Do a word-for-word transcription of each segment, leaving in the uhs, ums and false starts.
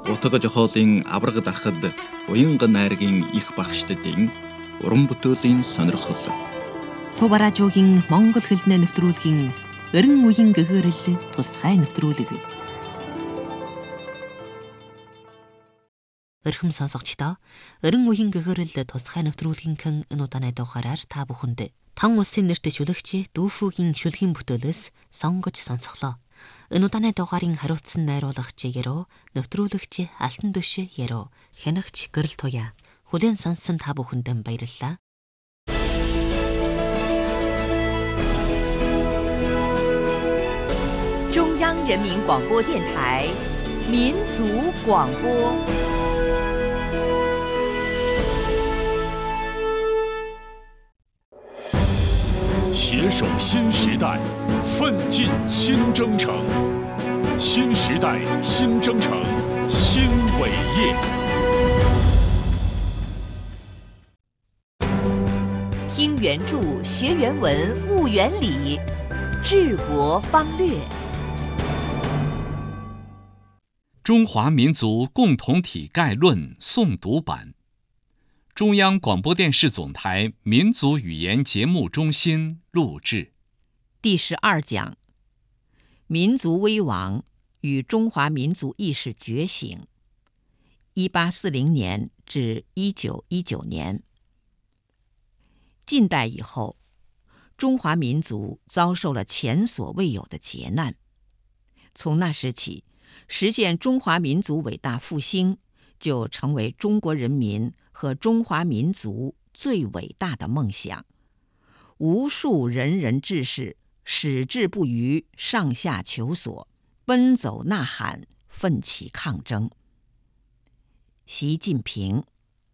Утга жохоолын аврагд арахад уянган найргийн их багштдын уран бүтээлийн сонирхол. Тувара жуугийн монгол хэлний нэвтрүүлгийн Эрен үеийн гэгэрэл тусгай нэвтрүүлэг. Эрхэм сонсогчдоо, Эрен үеийн гэгэрэл тусгай нэвтрүүлгийн энэ удааны дугаараар та бүхэнд Тан улсын нэрт шүлэгч Дүүфүгийн шүлгийн бүтээлээс сонгож сонсголоо. Энэ удааны дугаарын хариуцсан найруулагч Яруу, нэвтрүүлэгч Алтан дөш Яруу, хянагч Гэрэл Туяа. Хүлээн сонссон та бүхэнд баярлалаа. 中央人民广播电台民族广播。 携手新时代，奋进新征程。新时代新征程新伟业。 听原著，学原文，悟原理，治国方略。 中华民族共同体概论诵读版，中央广播电视总台民族语言节目中心录制。 第十二讲：民族危亡与中华民族意识觉醒。一八四零年至一九一九年。近代以后，中华民族遭受了前所未有的劫难。从那时起，实现中华民族伟大复兴就成为中国人民和中华民族最伟大的梦想。无数仁人志士矢志不渝，上下求索，奔走呐喊，奋起抗争。习近平。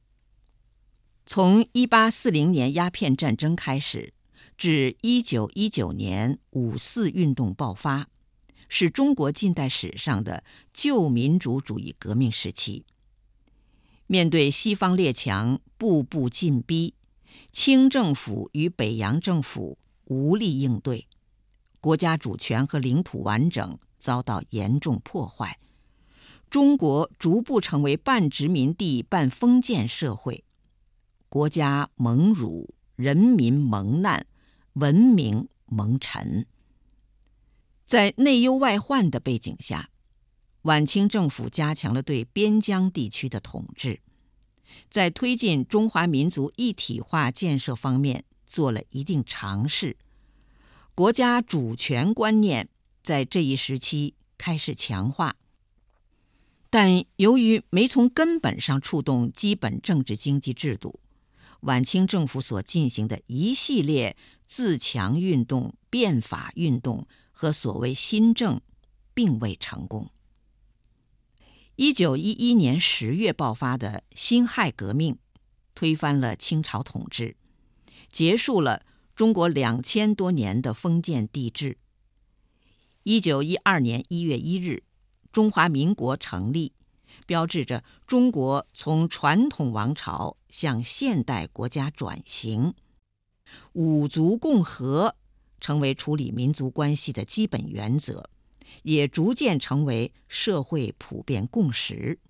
从一八四零年鸦片战争开始，至一九一九年五四运动爆发，是中国近代史上的旧民主主义革命时期。面对西方列强步步进逼，清政府与北洋政府无力应对，国家主权和领土完整遭到严重破坏，中国逐步成为半殖民地半封建社会，国家蒙辱，人民蒙难，文明蒙尘。在内忧外患的背景下，晚清政府加强了对边疆地区的统治，在推进中华民族一体化建设方面做了一定尝试。国家主权观念在这一时期开始强化，但由于没从根本上触动基本政治经济制度，晚清政府所进行的一系列自强运动、变法运动和所谓新政并未成功。一九一一年十月爆发的辛亥革命，推翻了清朝统治，结束了中国两千多年的封建帝制。一九一二年一月一日，中华民国成立，标志着中国从传统王朝向现代国家转型。五族共和成为处理民族关系的基本原则，也逐渐成为社会普遍共识。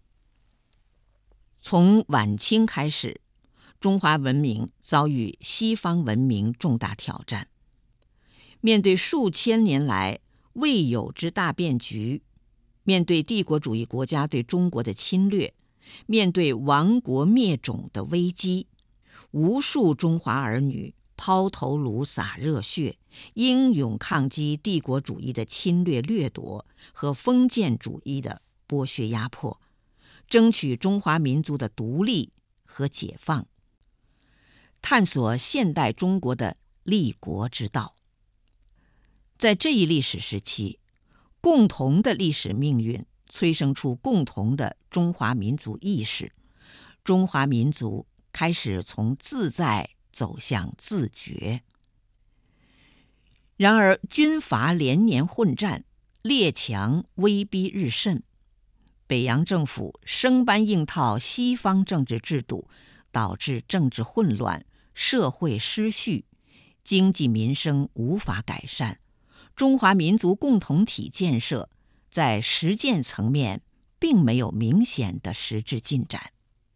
从晚清开始，中华文明遭遇西方文明重大挑战。面对数千年来未有之大变局，面对帝国主义国家对中国的侵略，面对亡国灭种的危机，无数中华儿女抛头颅洒热血，英勇抗击帝国主义的侵略掠夺和封建主义的剥削压迫，争取中华民族的独立和解放，探索现代中国的立国之道。在这一历史时期，共同的历史命运催生出共同的中华民族意识，中华民族开始从自在走向自觉。然而军阀连年混战，列强威逼日甚，北洋政府生搬硬套西方政治制度，导致政治混乱，社会失序，经济民生无法改善，中华民族共同体建设在实践层面并没有明显的实质进展。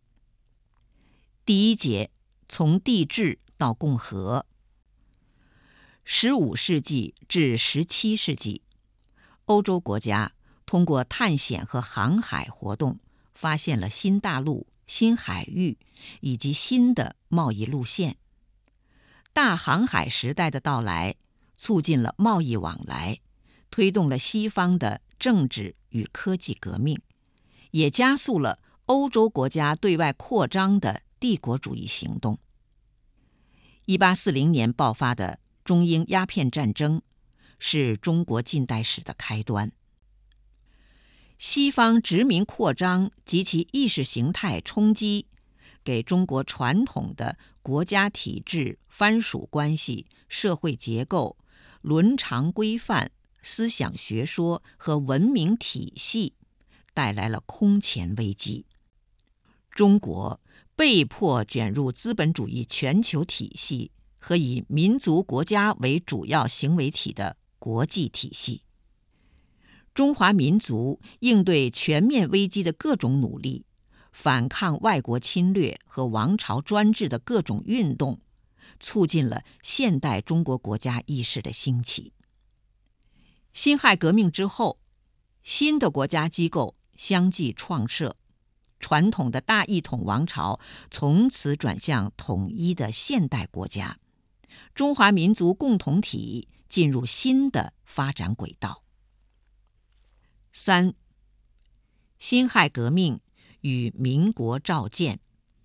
第一节，从帝制到共和。十五世纪至十七世纪，欧洲国家通过探险和航海活动，发现了新大陆、新海域以及新的贸易路线。大航海时代的到来，促进了贸易往来，推动了西方的政治与科技革命，也加速了欧洲国家对外扩张的帝国主义行动。一八四零年爆发的中英鸦片战争是中国近代史的开端。西方殖民扩张及其意识形态冲击，给中国传统的国家体制、藩属关系、社会结构、伦常规范、思想学说和文明体系带来了空前危机。中国被迫卷入资本主义全球体系和以民族国家为主要行为体的国际体系。中华民族应对全面危机的各种努力，反抗外国侵略和王朝专制的各种运动，促进了现代中国国家意识的兴起。辛亥革命之后，新的国家机构相继创设，传统的大一统王朝从此转向统一的现代国家，中华民族共同体进入新的发展轨道。三、辛亥革命与民国召见。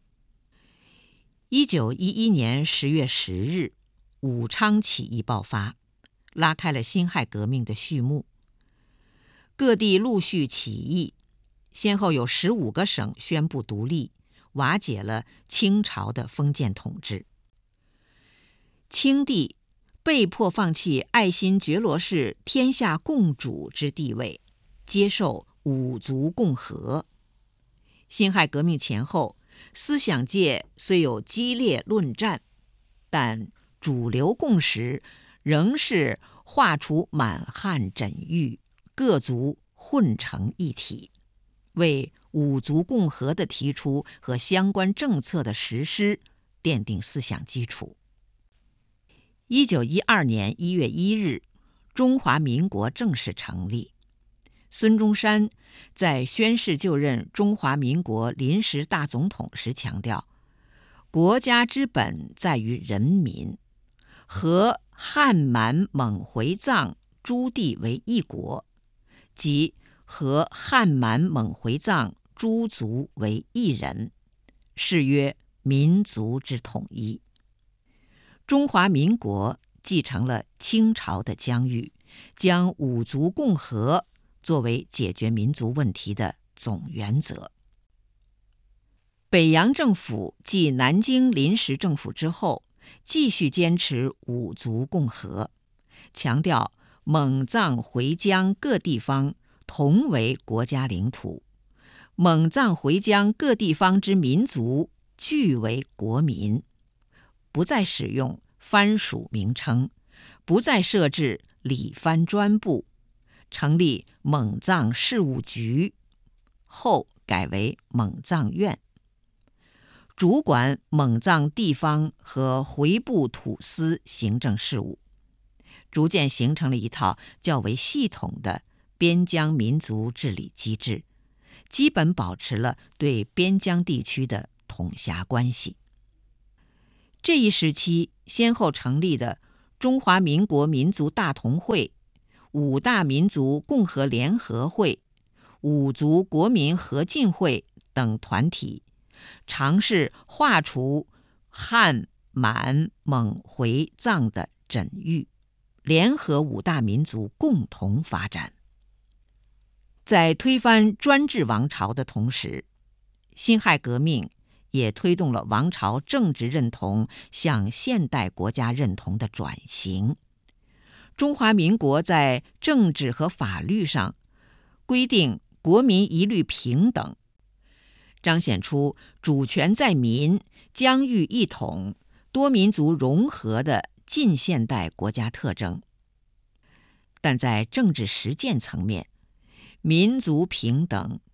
一九一一年十月十日，武昌起义爆发，拉开了辛亥革命的序幕。各地陆续起义，先后有十五个省宣布独立，瓦解了清朝的封建统治。清帝被迫放弃爱新觉罗氏天下共主之地位，接受五族共和。辛亥革命前后，思想界虽有激烈论战，但主流共识仍是划除满汉枕域，各族混成一体，为五族共和的提出和相关政策的实施奠定思想基础。一九一二年一月一日，中华民国正式成立。孙中山在宣誓就任中华民国临时大总统时强调，国家之本在于人民，和汉满蒙回藏诸地为一国，即和汉满蒙回藏诸族为一人，是曰民族之统一。中华民国继承了清朝的疆域，将五族共和作为解决民族问题的总原则。北洋政府继南京临时政府之后，继续坚持五族共和，强调蒙藏回疆各地方同为国家领土，蒙藏回疆各地方之民族俱为国民，不再使用藩属名称，不再设置理藩专部，成立蒙藏事务局，后改为蒙藏院，主管蒙藏地方和回部土司行政事务，逐渐形成了一套较为系统的边疆民族治理机制，基本保持了对边疆地区的统辖关系。这一时期先后成立的中华民国民族大同会、五大民族共和联合会、五族国民合进会等团体，尝试划除汉满蒙回藏的枕域，联合五大民族共同发展。在推翻专制王朝的同时，辛亥革命也推动了王朝政治认同向现代国家认同的转型。中华民国在政治和法律上规定国民一律平等，彰显出主权在民、疆域一统、多民族融合的近现代国家特征。但在政治实践层面，民族平等、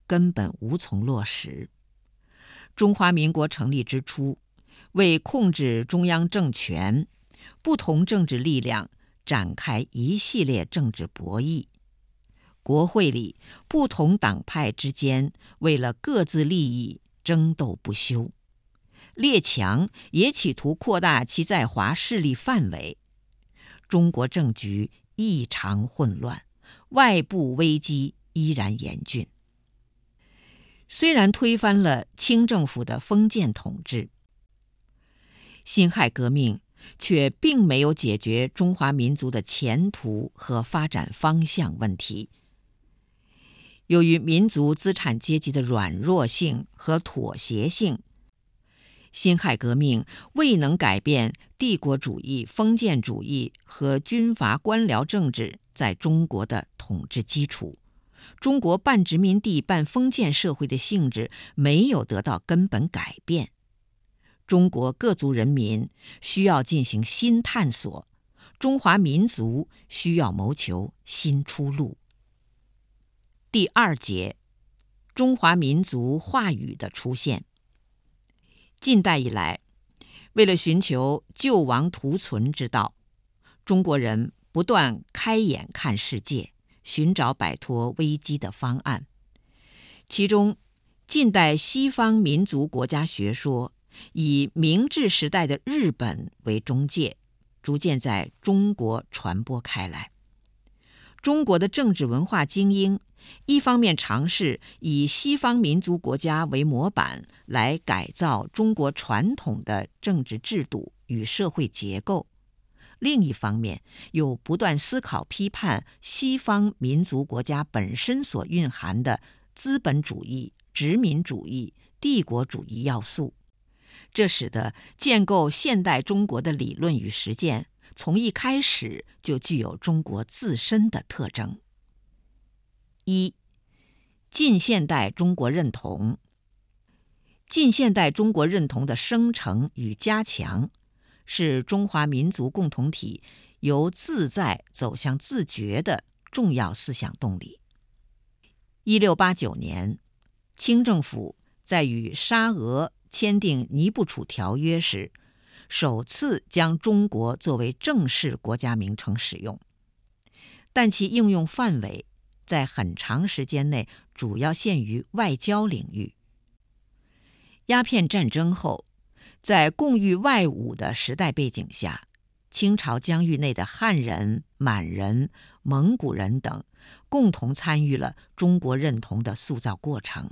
根本无从落实。中华民国成立之初，为控制中央政权，不同政治力量展开一系列政治博弈。国会里不同党派之间为了各自利益争斗不休，列强也企图扩大其在华势力范围。中国政局异常混乱，外部危机依然严峻。虽然推翻了清政府的封建统治，辛亥革命却并没有解决中华民族的前途和发展方向问题。由于民族资产阶级的软弱性和妥协性，辛亥革命未能改变帝国主义、封建主义和军阀官僚政治在中国的统治基础。中国半殖民地半封建社会的性质没有得到根本改变。中国各族人民需要进行新探索，中华民族需要谋求新出路。第二节，中华民族话语的出现。近代以来，为了寻求救亡图存之道，中国人不断开眼看世界，寻找摆脱危机的方案。其中，近代西方民族国家学说以明治时代的日本为中介，逐渐在中国传播开来。中国的政治文化精英一方面尝试以西方民族国家为模板来改造中国传统的政治制度与社会结构，另一方面又不断思考批判西方民族国家本身所蕴含的资本主义、殖民主义、帝国主义要素。这使得建构现代中国的理论与实践从一开始就具有中国自身的特征。一、近现代中国认同。近现代中国认同的生成与加强，是中华民族共同体由自在走向自觉的重要思想动力。一六八九年，清政府在与沙俄签订尼布楚条约时，首次将中国作为正式国家名称使用，但其应用范围在很长时间内主要限于外交领域。鸦片战争后，在共御外侮的时代背景下，清朝疆域内的汉人、满人、蒙古人等共同参与了中国认同的塑造过程。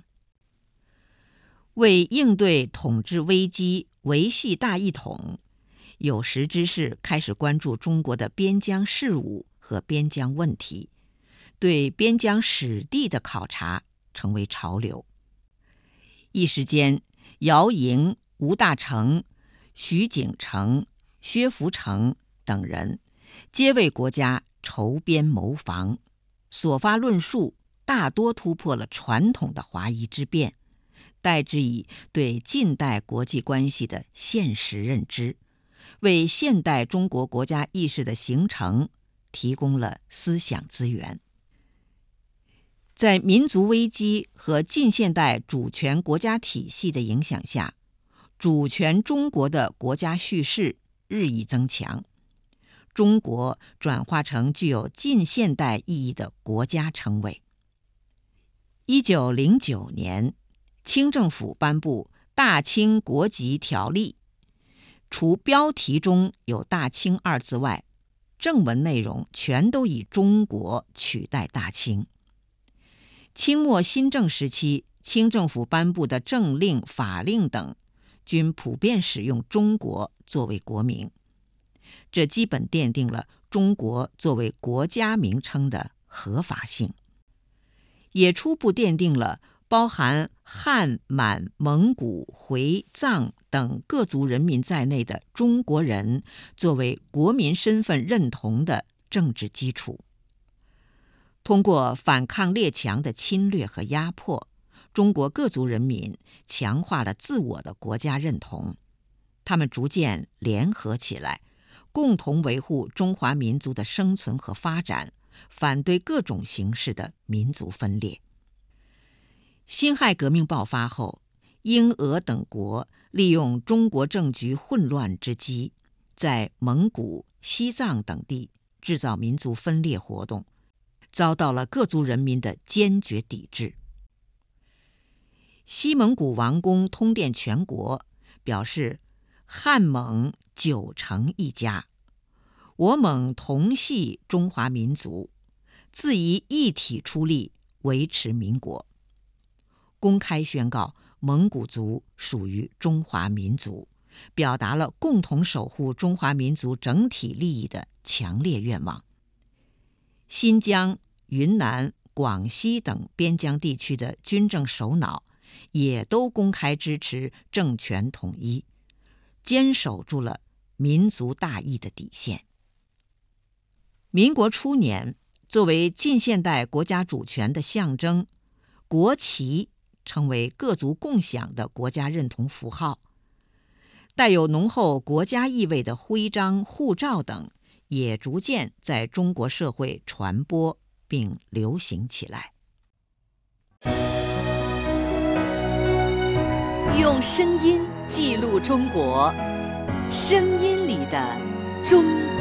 为应对统治危机、维系大一统，有识之士开始关注中国的边疆事务和边疆问题，对边疆史地的考察成为潮流。一时间，姚莹、吴大成、徐景成、薛福成等人皆为国家筹边谋防，所发论述大多突破了传统的华夷之辩，代之以对近代国际关系的现实认知，为现代中国国家意识的形成提供了思想资源。在民族危机和近现代主权国家体系的影响下，主权中国的国家叙事日益增强，中国转化成具有近现代意义的国家称谓。一九零九年，清政府颁布《大清国籍条例》，除标题中有大清二字外，正文内容全都以中国取代大清。清末新政时期，清政府颁布的政令、法令等均普遍使用中国作为国名，这基本奠定了中国作为国家名称的合法性，也初步奠定了包含汉、满、蒙古、回、藏等各族人民在内的中国人作为国民身份认同的政治基础。通过反抗列强的侵略和压迫，中国各族人民强化了自我的国家认同，他们逐渐联合起来，共同维护中华民族的生存和发展，反对各种形式的民族分裂。 辛亥革命爆发后，英俄等国利用中国政局混乱之机，在蒙古、西藏等地制造民族分裂活动，遭到了各族人民的坚决抵制。西蒙古王公通电全国，表示汉蒙九成一家，我蒙同系中华民族，自以一体出力维持民国，公开宣告蒙古族属于中华民族，表达了共同守护中华民族整体利益的强烈愿望。新疆、云南、广西等边疆地区的军政首脑也都公开支持政权统一，坚守住了民族大义的底线。民国初年，作为近现代国家主权的象征，国旗成为各族共享的国家认同符号。带有浓厚国家意味的徽章、护照等也逐渐在中国社会传播并流行起来。 用声音记录中国，声音里的中国。